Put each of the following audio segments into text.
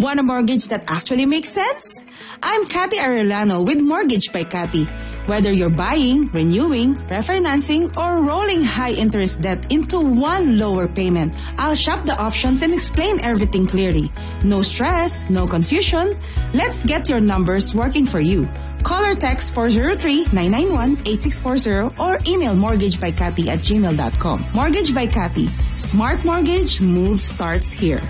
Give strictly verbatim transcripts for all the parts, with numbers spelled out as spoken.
Want a mortgage that actually makes sense? I'm Cathy Arellano with Mortgage by Cathy. Whether you're buying, renewing, refinancing, or rolling high-interest debt into one lower payment, I'll shop the options and explain everything clearly. No stress, no confusion. Let's get your numbers working for you. Call or text four zero three, nine nine one, eight six four zero or email mortgagebycathy at gmail dot com. Mortgage by Cathy. Smart mortgage, move starts here.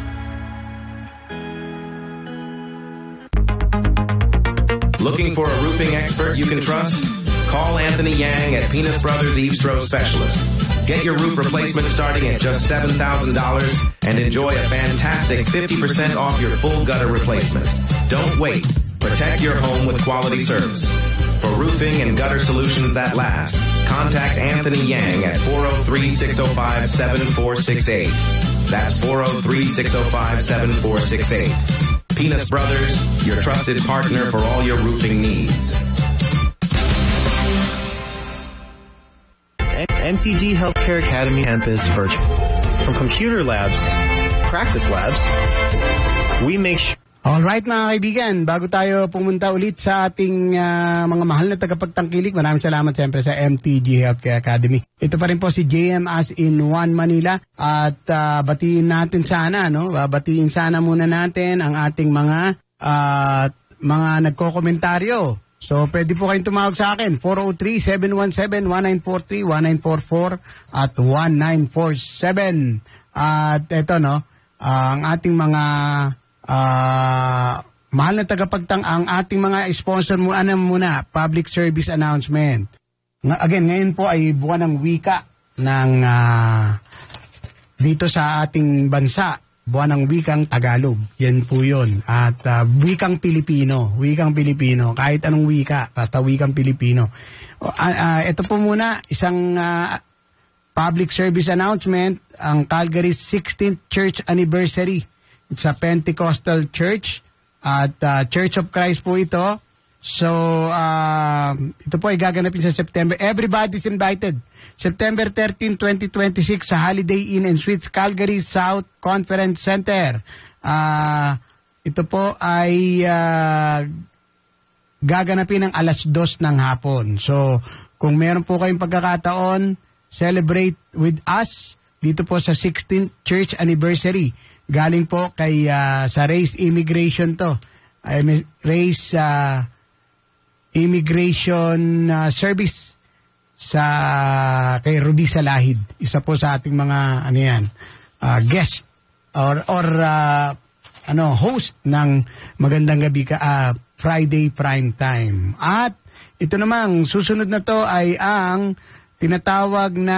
Looking for a roofing expert you can trust? Call Anthony Yang at Penis Brothers Eavesdrow Specialist. Get your roof replacement starting at just seven thousand dollars and enjoy a fantastic fifty percent off your full gutter replacement. Don't wait. Protect your home with quality service. For roofing and gutter solutions that last, contact Anthony Yang at four oh three, six oh five, seven four six eight. That's four oh three, six oh five, seven four six eight. Penis Brothers, your trusted partner for all your roofing needs. M T G Healthcare Academy Campus Virtual. From computer labs, practice labs, we make sure... Alright mga kaibigan, bago tayo pumunta ulit sa ating uh, mga mahal na tagapagtangkilik, maraming salamat siyempre sa M T G Healthcare Academy. Ito pa rin po si J M as in One Manila at uh, batiin natin sana, no? Batiin sana muna natin ang ating mga uh, mga nagko-komentaryo. So pwede po kayong tumawag sa akin, four oh three, seven one seven, one nine four three, one nine four four at one nine four seven. At ito no, uh, ang ating mga Uh, mahal na tagapagtang ang ating mga sponsor mo, ano muna, public service announcement. Nga, again, ngayon po ay buwan ng wika ng uh, dito sa ating bansa, buwan ng wikang Tagalog. Yan po yun. At uh, wikang Pilipino, wikang Pilipino, kahit anong wika, basta wikang Pilipino. Uh, uh, ito po muna, isang uh, public service announcement, ang Calgary's sixteenth Church Anniversary. Sa Pentecostal Church at uh, Church of Christ po ito. So, uh, ito po ay gaganapin sa September. Everybody's invited. September thirteenth, twenty twenty-six sa Holiday Inn and Suites, Calgary South Conference Center. Uh, ito po ay uh, gaganapin ng alas dos ng hapon. So, kung meron po kayong pagkakataon, celebrate with us dito po sa sixteenth Church Anniversary. Galing po kay uh, sa Race Immigration to. I mean, Race uh, Immigration uh, Service sa kay Ruby Salahid. Isa po sa ating mga ano yan, uh, guest or or uh, ano host ng Magandang Gabi ka uh, Friday Prime Time. At ito namang susunod na to ay ang tinatawag na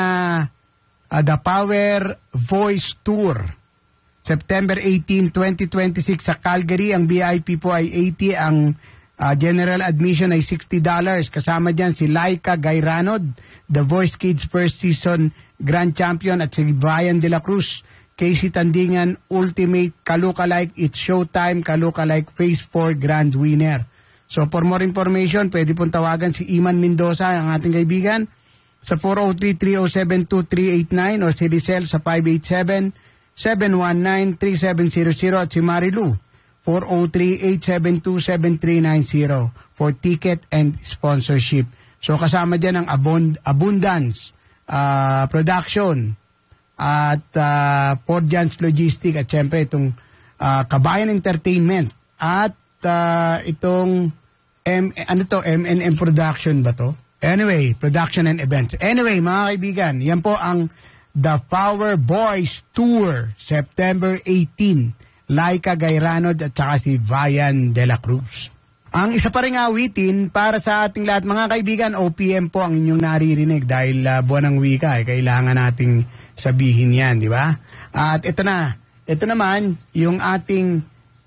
uh, The Power Voice Tour. September eighteenth, twenty twenty-six sa Calgary. Ang V I P po ay eighty, ang uh, general admission ay sixty dollars. Kasama dyan si Laika Gayranod, The Voice Kids First Season Grand Champion, at si Brian De La Cruz, Casey Tandingan, Ultimate Kalukalike, It's Showtime Kalukalike Phase four Grand Winner. So for more information, pwede pong tawagan si Iman Mendoza, ang ating kaibigan, sa four oh three, three oh seven, two three eight nine or si Rizal sa five eight seven, seven one nine, three seven zero zero at si Marilu four oh three, eight seven two, seven three nine zero for ticket and sponsorship. So kasama dyan ang Abund- Abundance uh, Production at uh, Porjans Logistic at syempre itong uh, Kabayan Entertainment at uh, itong M- ano to, M and M Production ba to? Anyway, Production and Events. Anyway, mga kaibigan, yan po ang The Power Boys Tour, September eighteenth. Laika Gayranod at saka si Brian De La Cruz. Ang isa pa rin awitin para sa ating lahat, mga kaibigan, O P M po ang inyong naririnig dahil uh, buwan ng wika, eh, kailangan nating sabihin yan, di ba? At ito na, ito naman, yung ating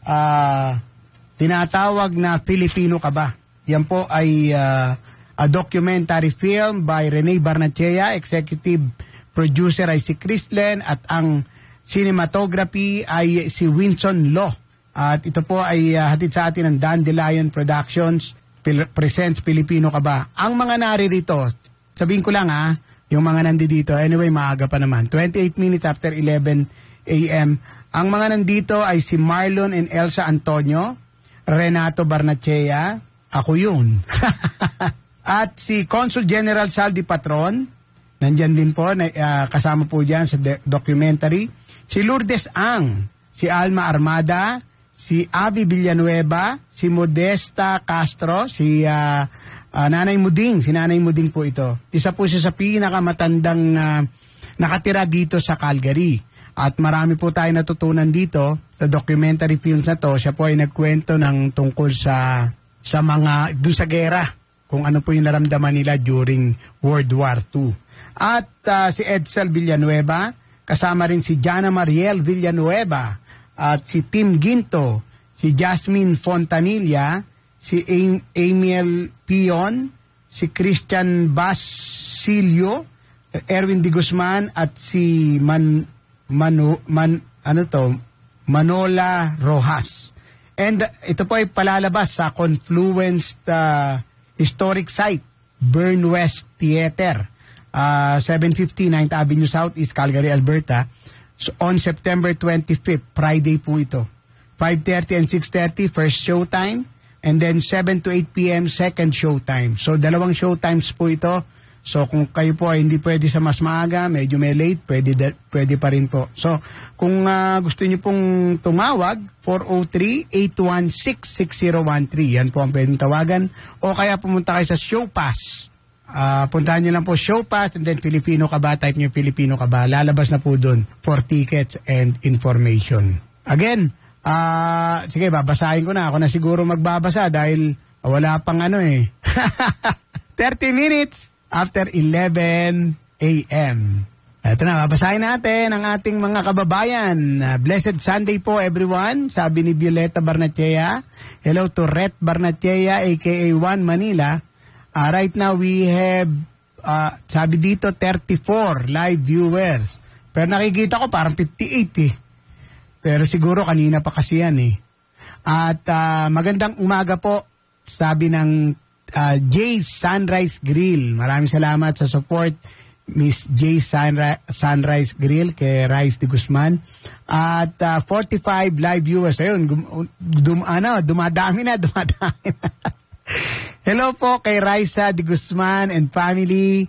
uh, tinatawag na Filipino Ka Ba? Yan po ay uh, a documentary film by Rene Barnechea, executive producer ay si Chris Len at ang cinematography ay si Winston Law. At ito po ay uh, hatid sa atin ng Dandelion Productions, Pil- presents Filipino Ka Ba? Ang mga naririto, sabihin ko lang ha, yung mga nandito, anyway maaga pa naman, twenty-eight minutes after eleven a m Ang mga nandito ay si Marlon and Elsa Antonio, Renato Barnachea, ako yun. At si Consul General Saldi Patron, nandyan din po, na, uh, kasama po dyan sa de- documentary. Si Lourdes Ang, si Alma Armada, si Abby Villanueva, si Modesta Castro, si uh, uh, Nanay Muding, si Nanay Muding po ito. Isa po siya sa pinakamatandang uh, nakatira dito sa Calgary. At marami po tayo natutunan dito sa documentary films na to. Siya po ay nagkwento ng tungkol sa sa mga, doon sa gera, kung ano po yung naramdaman nila during World War Two. At uh, si Edsel Villanueva, kasama rin si Jana Mariel Villanueva, at si Tim Ginto, si Jasmine Fontanilla, si Am- Amiel Pion, si Christian Basilio, Erwin Di Guzman, at si Man, Manu, Man, ano to, Manola Rojas. And uh, ito po ay palalabas sa Confluence uh, Historic Site, Burn West Theater, uh, seven fifty ninth Avenue Southeast, Calgary, Alberta, so on September twenty-fifth, Friday po ito. five thirty and six thirty, first showtime, and then seven to eight p.m., second showtime. So, dalawang showtimes po ito. So, kung kayo po ay hindi pwede sa mas maaga, medyo may late, pwede, de, pwede pa rin po. So, kung uh, gusto niyo pong tumawag, four oh three, eight one six, six oh one three. Yan po ang pwedeng tawagan. O kaya pumunta kayo sa Showpass. Uh, puntahan niyo lang po Showpass and then Filipino ka ba? Type niyo Filipino ka ba? Lalabas na po doon for tickets and information. Again, uh, sige, babasahin ko na. Ako na siguro magbabasa dahil wala pang ano eh. thirty minutes after eleven a.m. Ito na, babasahin natin ang ating mga kababayan. Uh, blessed Sunday po everyone, sabi ni Violeta Barnachea. Hello to Ret Barnachea, aka One Manila. Uh, right now we have, uh, sabi dito, thirty-four live viewers. Pero nakikita ko parang fifty-eight eh. Pero siguro kanina pa kasi yan eh. At uh, magandang umaga po, sabi ng Uh, Jay's Sunrise Grill. Maraming salamat sa support, Miss Jay's Sunri- Sunrise Grill kay Rice de Guzman. At uh, forty-five live viewers. Ayun, gum- dum- ano, dumadami na, dumadami na. Hello po kay Raisa de Guzman and family.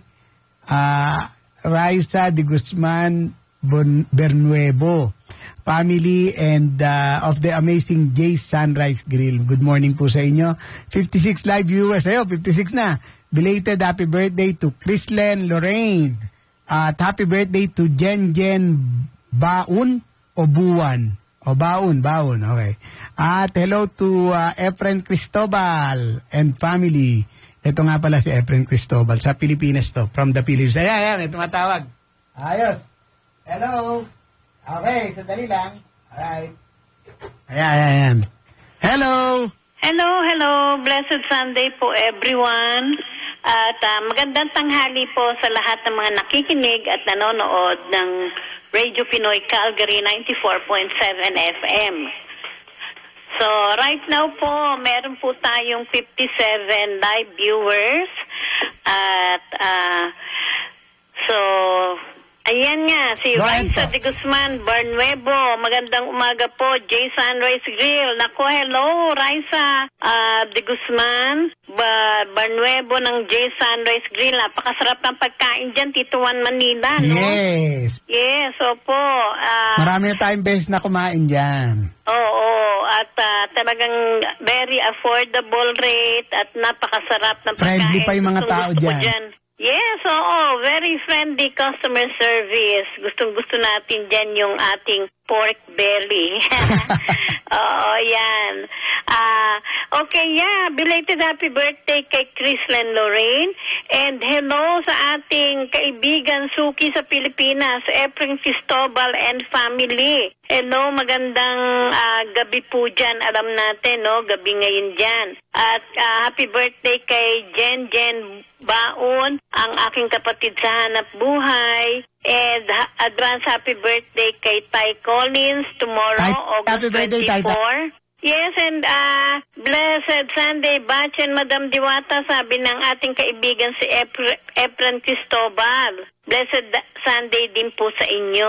Uh, Raisa de Guzman Bon- Bernuevo. Family and uh, of the amazing Jay's Sunrise Grill. Good morning po sa inyo. fifty-six live viewers. Ayo, fifty-six na. Belated happy birthday to Chrislen Lorraine. At happy birthday to Jen Jen Baun o Buwan. O Baun, Baun. Okay. At hello to uh, Efren Cristobal and family. Ito nga pala si Efren Cristobal. Sa Pilipinas to. From the Philippines. Ayan, ayan. Ito matawag. Ayos. Hello. Okay, sandali lang. Alright. Ayan, ayan, ayan. Hello! Hello, hello. Blessed Sunday po everyone. At uh, magandang tanghali po sa lahat ng mga nakikinig at nanonood ng Radio Pinoy Calgary ninety-four point seven F M. So, right now po, meron po tayong fifty-seven live viewers. At, uh, so... Ayan nga, si Raisa de Guzman Barnuevo. Magandang umaga po, Jay Sunrise Grill. Nako, hello, Raisa uh, de Guzman Bar- Barnuevo ng Jay Sunrise Grill. Napakasarap ng pagkain dyan, Tituan, Manila, no? Yes. Yes, opo. Uh, Marami na tayong beses na kumain dyan. Oo, at uh, talagang very affordable rate at napakasarap ng pagkain. Friendly pa yung mga Gustong tao gusto dyan. dyan. Yes, oo. Very friendly customer service. Gustong-gusto natin dyan yung ating pork belly. Oo, yan. Uh, okay, yeah. Belated happy birthday kay Chrislen Lorraine. And hello sa ating kaibigan Suki sa Pilipinas, Efren Cristobal and family. Hello, magandang uh, gabi po dyan. Alam natin, no? Gabi ngayon dyan. At uh, happy birthday kay Jen Jen Baon, ang aking kapatid sa hanap buhay. And ha- advance happy birthday kay Ty Collins tomorrow, Ty, August birthday, twenty-four. Ty, yes, and uh, blessed Sunday, Batch and Madam Diwata, sabi ng ating kaibigan si Efren Cristobal. Blessed Sunday din po sa inyo.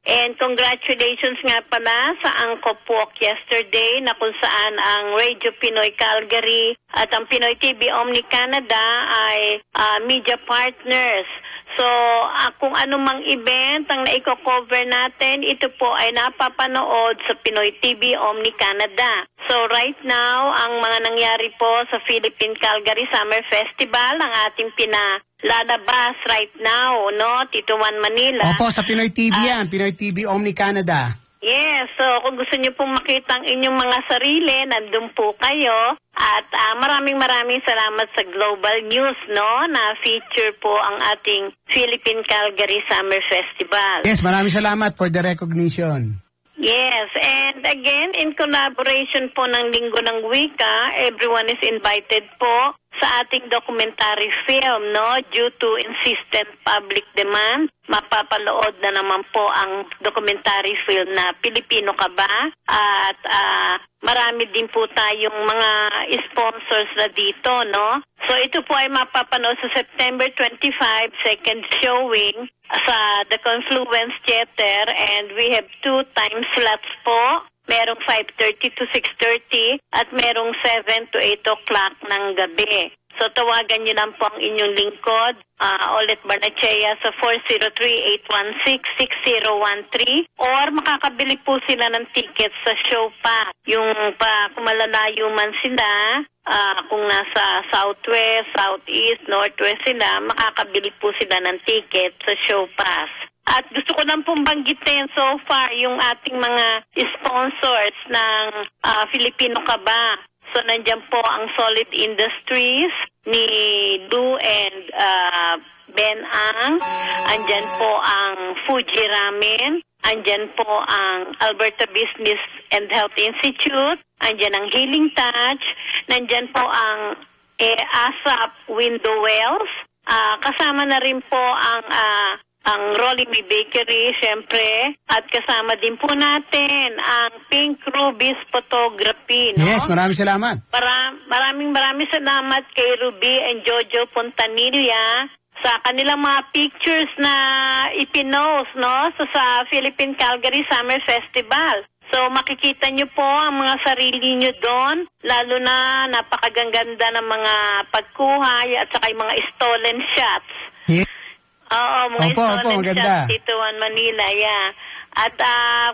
And congratulations nga pala sa Angkop Walk yesterday na kung saan ang Radio Pinoy Calgary at ang Pinoy T V Omni Canada ay uh, media partners. So, uh, kung anumang event ang naiko-cover natin, ito po ay napapanood sa Pinoy T V Omni Canada. So, right now, ang mga nangyari po sa Philippine Calgary Summer Festival, ang ating pinalalabas right now, no? Tito Juan Manila. Opo, sa Pinoy T V Uh, yan, Pinoy T V Omni Canada. Yes, so kung gusto niyo pong makita ang inyong mga sarili, nandun po kayo. At uh, maraming maraming salamat sa Global News, no, na feature po ang ating Philippine Calgary Summer Festival. Yes, maraming salamat for the recognition. Yes, and again, in collaboration po ng Linggo ng Wika, everyone is invited po sa ating documentary film, no? Due to insistent public demand, mapapalood na naman po ang documentary film na Pilipino Ka Ba? At uh, marami din po tayong mga sponsors na dito, no? So ito po ay mapapanood sa September twenty-fifth, second showing sa The Confluence Theater, and we have two time slots po. Merong five thirty to six thirty at merong seven to eight o'clock ng gabi. So tawagan niyo lang po ang inyong lingkod, uh, Olet Barnechea sa four zero three, eight one six, six zero one three, or makakabili po sila ng tickets sa show pa. Yung pa, kung malalayo man sila, uh, kung nasa southwest, southeast, northwest sila, makakabili po sila ng ticket sa show pass. At gusto ko lang pong banggitin so far yung ating mga sponsors ng uh, Filipino Ka Ba? So nandiyan po ang Solid Industries ni Lou and uh, Ben Ang. Andyan po ang Fuji Ramen. Andyan po ang Alberta Business and Health Institute. Andyan ang Healing Touch. Nandyan po ang eh, ASAP Window Wells. Uh, kasama na rin po ang uh, ang Rolly May Bakery, syempre. At kasama din po natin ang Pink Ruby's Photography, no? Yes, maraming salamat. Para, maraming maraming salamat kay Ruby and Jojo Pontanilla sa kanilang mga pictures na ipinost, no? So, sa Philippine Calgary Summer Festival. So, makikita nyo po ang mga sarili nyo doon, lalo na napakaganda ng mga pagkuha at saka yung mga stolen shots. Yes. Oo, mga opo, stolen opo, maganda. shots dito in Manila, yeah. At uh,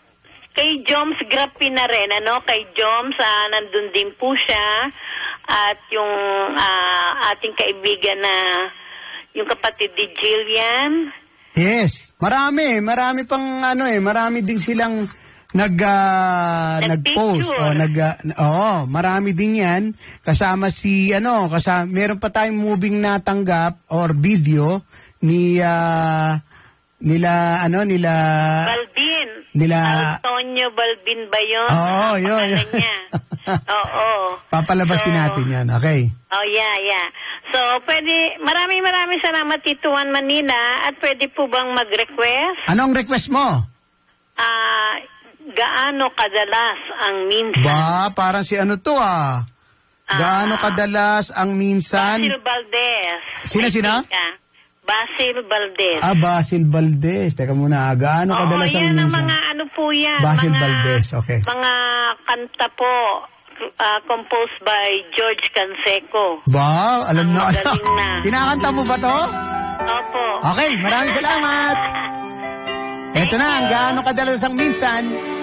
kay Joms Grapi na rin, ano? Kay Joms, uh, nandun din po siya. At yung uh, ating kaibigan na, yung kapatid ni Jillian. Yes, marami. Marami pang ano eh, marami din silang nag uh, nag-post o nag uh, oo, marami din 'yan kasama si ano, kasama meron pa tayong moving na tanggap or video ni uh, nila ano nila Balbin. Nila Antonio Balbin ba 'yon? Oo, yun. Oo. Papalabas so, din natin 'yan, okay? Oh, yeah, yeah. So, pwede, maraming maraming salamat Tito Juan Manila, at pwede po bang mag-request? Anong request mo? Ah, uh, gaano kadalas ang minsan? Ba, parang si ano to ah. Gaano kadalas ang minsan? Basil Valdez. Sino, sino? Basil Valdez. Ah, Basil Valdez. Teka muna, gaano kadalas Oo, ang yan minsan? ang mga ano po yan. Basil mga, Valdez, okay. Mga kanta po, uh, composed by George Canseco. Ba, alam Ang na. magaling na. Kinakanta mo ba to? Opo. Okay, maraming salamat. Ito na, ang gaano kadalas ang minsan